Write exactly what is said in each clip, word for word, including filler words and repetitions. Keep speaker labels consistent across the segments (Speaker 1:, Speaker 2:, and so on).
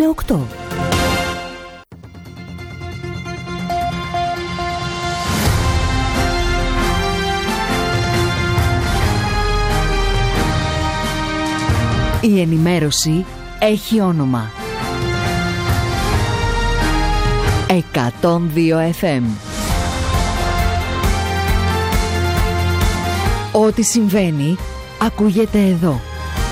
Speaker 1: οκτώ. Η ενημέρωση έχει όνομα. εκατόν δύο εφ εμ. Ό,τι συμβαίνει ακούγεται εδώ.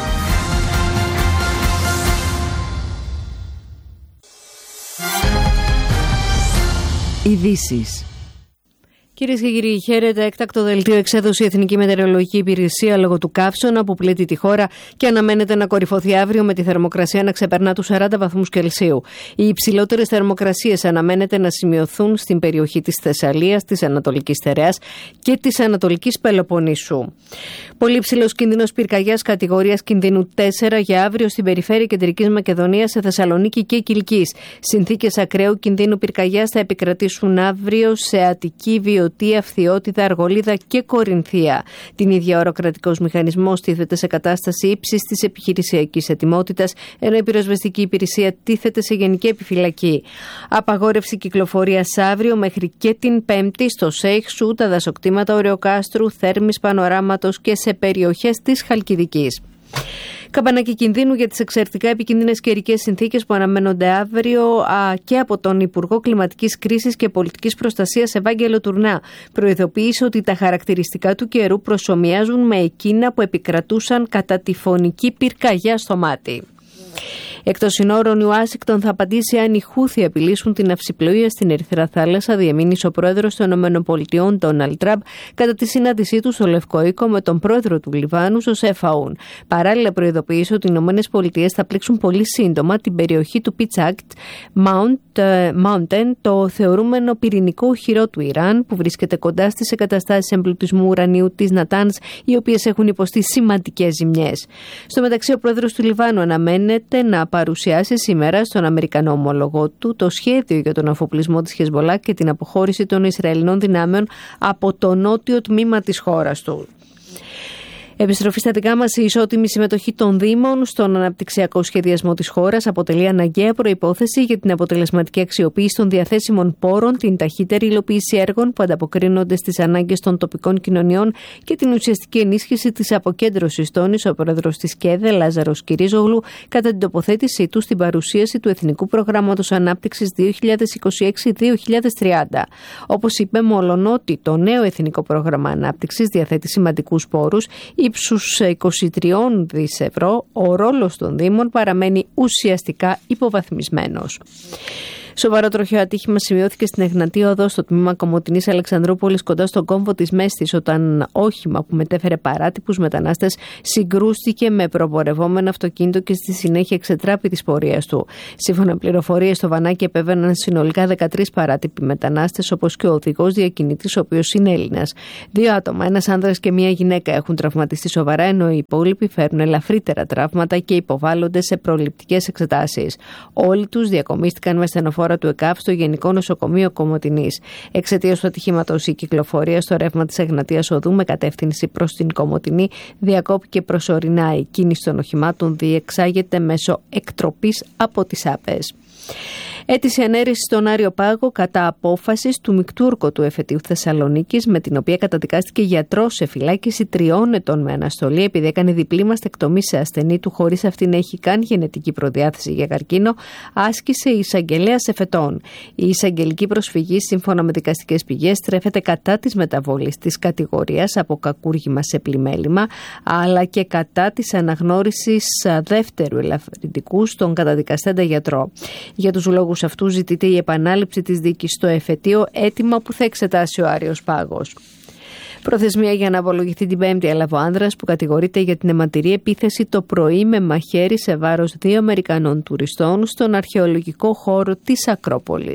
Speaker 1: Ειδήσεις.
Speaker 2: Κυρίες και κύριοι, χαίρετε. Έκτακτο δελτίο εξέδωσε η Εθνική Μετεωρολογική Υπηρεσία λόγω του καύσωνα που πλήττει τη χώρα και αναμένεται να κορυφωθεί αύριο με τη θερμοκρασία να ξεπερνά τους σαράντα βαθμούς Κελσίου. Οι υψηλότερες θερμοκρασίες αναμένεται να σημειωθούν στην περιοχή της Θεσσαλίας, της Ανατολικής Θεραίας και της Ανατολικής Πελοποννήσου. Πολύ υψηλός κίνδυνος πυρκαγιάς κατηγορίας κινδύνου τέσσερα για αύριο στην περιφέρεια Κεντρικής Μακεδονίας, σε Θεσσαλονίκη και Κιλκής. Συνθήκες ακραίου κινδύνου πυρκαγιάς θα επικρατήσουν αύριο σε Αττική, Βιωτία, Φθιώτιδα, Αργολίδα και Κορινθία. Την ίδια ώρα ο κρατικός μηχανισμός τίθεται σε κατάσταση ύψης της επιχειρησιακής ετοιμότητας, ενώ η πυροσβεστική υπηρεσία τίθεται σε γενική επιφυλακή. Απαγόρευση κυκλοφορίας αύριο μέχρι και την Πέμπτη στο Σέιχσου, τα δασοκτήματα Ωρεοκάστρου, Θέρμης Πανοράματος και σε περιοχές της Χαλκιδικής. Καμπανάκι κινδύνου για τις εξαιρετικά επικίνδυνες καιρικές συνθήκες που αναμένονται αύριο α, και από τον Υπουργό Κλιματικής Κρίσης και Πολιτικής Προστασίας Ευάγγελο Τουρνά. Προειδοποίησε ότι τα χαρακτηριστικά του καιρού προσομοιάζουν με εκείνα που επικρατούσαν κατά τη φωνική πυρκαγιά στο Μάτι. Εκτός συνόρων, η Ουάσιγκτον θα απαντήσει αν οι Χούθι απειλήσουν την ναυσιπλοεία στην Ερυθρά Θάλασσα, διαμήνυσε ο πρόεδρος των ΗΠΑ, Ντόναλντ Τραμπ, κατά τη συνάντησή του στο Λευκό Οίκο με τον πρόεδρο του Λιβάνου, Ζοσέφ Αούν. Παράλληλα, προειδοποίησε ότι οι ΗΠΑ θα πλήξουν πολύ σύντομα την περιοχή του Πιτσάκτ Mountain, το θεωρούμενο πυρηνικό οχυρό του Ιράν, που βρίσκεται κοντά στις εγκαταστάσεις εμπλουτισμού ουρανίου της Νατάνς, οι οποίες έχουν υποστεί σημαντικές ζημιές. Στο μεταξύ, ο πρόεδρος του Λιβάνου αναμένεται να παρουσιάσει σήμερα στον Αμερικανό ομόλογό του το σχέδιο για τον αφοπλισμό της Χεσμπολά και την αποχώρηση των Ισραηλινών δυνάμεων από το νότιο τμήμα της χώρας του. Επιστροφή στα δικά μας, η ισότιμη συμμετοχή των Δήμων στον αναπτυξιακό σχεδιασμό της χώρας αποτελεί αναγκαία προϋπόθεση για την αποτελεσματική αξιοποίηση των διαθέσιμων πόρων, την ταχύτερη υλοποίηση έργων που ανταποκρίνονται στις ανάγκες των τοπικών κοινωνιών και την ουσιαστική ενίσχυση της αποκέντρωσης, τόνισε ο πρόεδρος της ΚΕΔΕ, Λάζαρος Κυρίζογλου, κατά την τοποθέτησή του στην παρουσίαση του Εθνικού Προγράμματος Ανάπτυξης δύο χιλιάδες είκοσι έξι με δύο χιλιάδες τριάντα. Όπως είπε, μολονότι το νέο Εθνικό Πρόγραμμα Ανάπτυξης διαθέτει σημαντικούς πόρους, ύψους είκοσι τρία δισεκατομμύρια ευρώ, ο ρόλος των Δήμων παραμένει ουσιαστικά υποβαθμισμένος. Σοβαρό τροχαίο ατύχημα σημειώθηκε στην Εγνατία Οδό στο τμήμα Κομοτηνής Αλεξανδρούπολης κοντά στον κόμβο της Μέστης, όταν όχημα που μετέφερε παράτυπους μετανάστες συγκρούστηκε με προπορευόμενο αυτοκίνητο και στη συνέχεια εξετράπη της πορείας του. Σύμφωνα με πληροφορίες, στο βανάκι επέβαιναν συνολικά δεκατρείς παράτυποι μετανάστες, όπως και ο οδηγός διακινητής, ο οποίος είναι Έλληνας. Δύο άτομα, ένας άνδρας και μία γυναίκα, έχουν τραυματιστεί σοβαρά, ενώ οι υπόλοιποι φέρουν ελαφρύτερα τραύματα και υποβάλλονται σε προληπτικές εξετάσεις. Όλοι τους διακομίστηκαν με στενοφόρα του ΕΚΑΒ στο Γενικό Νοσοκομείο Κομοτηνής. Εξαιτίας του ατυχήματος, η κυκλοφορία στο ρεύμα της Εγνατίας Οδού με κατεύθυνση προς την Κομοτηνή διακόπηκε προσωρινά. Η κίνηση των οχημάτων διεξάγεται μέσω εκτροπής από τις ΑΠΕΣ. Αίτηση ανέρεση στον Άριο Πάγο κατά απόφασης του Μικτούρκο του Εφετείου Θεσσαλονίκης, με την οποία καταδικάστηκε γιατρός σε φυλάκιση τριών ετών με αναστολή επειδή έκανε διπλή μαστεκτομή σε ασθενή του χωρίς αυτή να έχει καν γενετική προδιάθεση για καρκίνο, άσκησε η εισαγγελέας Εφετών. Η εισαγγελική προσφυγή, σύμφωνα με δικαστικές πηγές, στρέφεται κατά της μεταβολής της κατηγορίας από κακούργημα σε πλημέλημα, αλλά και κατά της αναγνώρισης δεύτερου ελαφρυντικού στον καταδικαστέντα γιατρό. Για τους λόγους αυτού ζητείται η επανάληψη της δίκης στο εφετείο, αίτημα που θα εξετάσει ο Άριος Πάγος. Προθεσμία για να απολογηθεί την Πέμπτη έλαβε ο άνδρας που κατηγορείται για την αιματηρή επίθεση το πρωί με μαχαίρι σε βάρος δύο Αμερικανών τουριστών στον αρχαιολογικό χώρο της Ακρόπολης.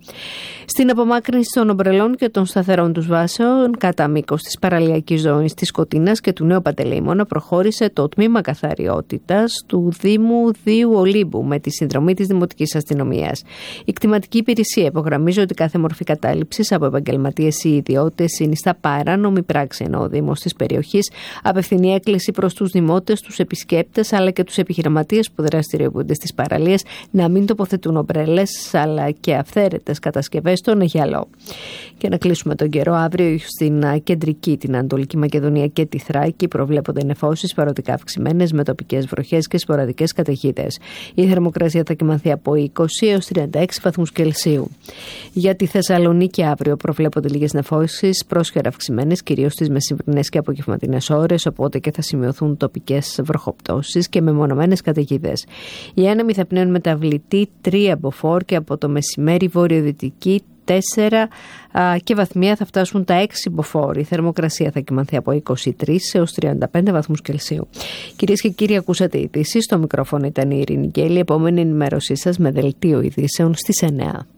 Speaker 2: Στην απομάκρυνση των ομπρελών και των σταθερών τους βάσεων κατά μήκος της παραλιακής ζώνης της Σκοτίνας και του Νέου Παντελεήμωνα προχώρησε το τμήμα καθαριότητας του Δήμου Δίου Ολύμπου με τη συνδρομή της Δημοτικής Αστυνομίας. Η κτηματική υπηρεσία υπογραμμίζει ότι κάθε μορφή κατάληψης από επαγγελματίες ή ιδιώτες συνιστά παράνομη πράξη, ενώ ο Δήμος της περιοχής απευθυνεί έκκληση προς τους δημότες, τους επισκέπτες αλλά και τους επιχειρηματίες που δραστηριοποιούνται στις παραλίες να μην τοποθετούν ομπρέλες αλλά και αυθαίρετες κατασκευές στον Αιγιαλό. Και να κλείσουμε τον καιρό, αύριο στην κεντρική, την Ανατολική Μακεδονία και τη Θράκη προβλέπονται νεφώσεις παροδικά αυξημένες με τοπικές βροχές και σποραδικές καταιγίδες. Η θερμοκρασία θα κυμανθεί από είκοσι έως τριάντα έξι βαθμούς Κελσίου. Για τη Θεσσαλονίκη αύριο προβλέπονται λίγες νεφώσεις πρόσχερα αυξημένες, κυρίως στις μεσημβρινές και απογευματινές ώρες, οπότε και θα σημειωθούν τοπικές βροχοπτώσεις και μεμονωμένες καταιγίδες. Οι άνεμοι θα πνέουν μεταβλητή τρία μποφόρ και από το μεσημέρι βορειοδυτική τέσσερα και βαθμία θα φτάσουν τα έξι μποφόρ. Η θερμοκρασία θα κυμανθεί από είκοσι τρεις έως τριάντα πέντε βαθμούς Κελσίου. Κυρίες και κύριοι, ακούσατε ειδήσεις. Στο μικρόφωνο ήταν η Ειρήνη Γκέλη. Επόμενη ενημέρωσή σας με δελτίο ειδήσεων στις εννιά.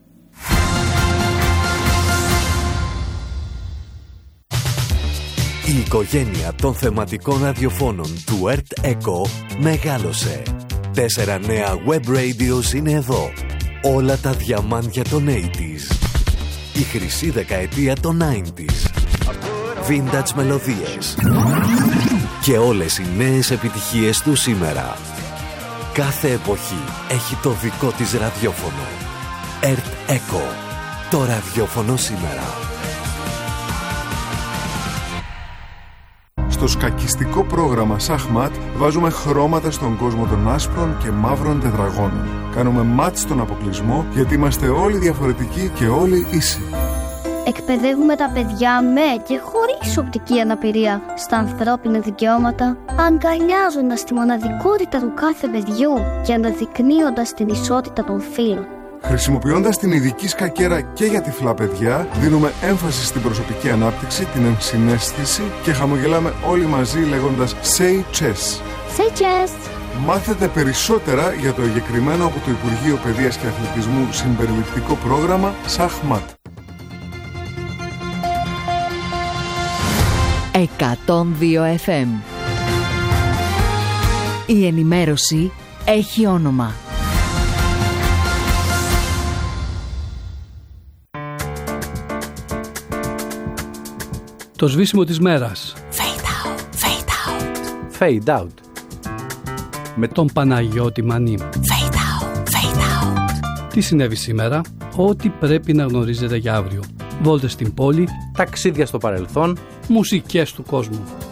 Speaker 3: Η οικογένεια των θεματικών ραδιοφώνων του ΕΡΤ ΕΚΟ μεγάλωσε. Τέσσερα νέα web radios είναι εδώ. Όλα τα διαμάντια των ογδόντα. Η χρυσή δεκαετία των ενενήντα. Vintage μελωδίες. Και όλες οι νέες επιτυχίες του σήμερα. Κάθε εποχή έχει το δικό της ραδιόφωνο. ΕΡΤ ΕΚΟ. Το ραδιόφωνο σήμερα.
Speaker 4: Στο σκακιστικό πρόγραμμα Σαχμάτ βάζουμε χρώματα στον κόσμο των άσπρων και μαύρων τετραγώνων. Κάνουμε μάτ στον αποκλεισμό γιατί είμαστε όλοι διαφορετικοί και όλοι ίσοι.
Speaker 5: Εκπαιδεύουμε τα παιδιά με και χωρίς οπτική αναπηρία στα ανθρώπινα δικαιώματα, αγκαλιάζοντας τη μοναδικότητα του κάθε παιδιού και αναδεικνύοντας την ισότητα των φύλων.
Speaker 4: Χρησιμοποιώντας την ειδική σκακέρα και για τυφλά παιδιά, δίνουμε έμφαση στην προσωπική ανάπτυξη, την ενσυναίσθηση και χαμογελάμε όλοι μαζί λέγοντας Say Chess.
Speaker 5: Say Chess.
Speaker 4: Μάθετε περισσότερα για το εγκεκριμένο από το Υπουργείο Παιδείας και Αθλητισμού συμπεριληπτικό πρόγραμμα Σαχμάτ.
Speaker 1: εκατόν δύο εφ εμ. Η ενημέρωση έχει όνομα.
Speaker 6: Το σβήσιμο της μέρας.
Speaker 1: Fade out, fade out.
Speaker 7: Fade out.
Speaker 6: Με τον Παναγιώτη Μανή.
Speaker 1: Fade out, fade out.
Speaker 6: Τι συνέβη σήμερα? Ό,τι πρέπει να γνωρίζετε για αύριο. Βόλτες στην πόλη.
Speaker 7: Ταξίδια στο παρελθόν.
Speaker 6: Μουσικές του κόσμου.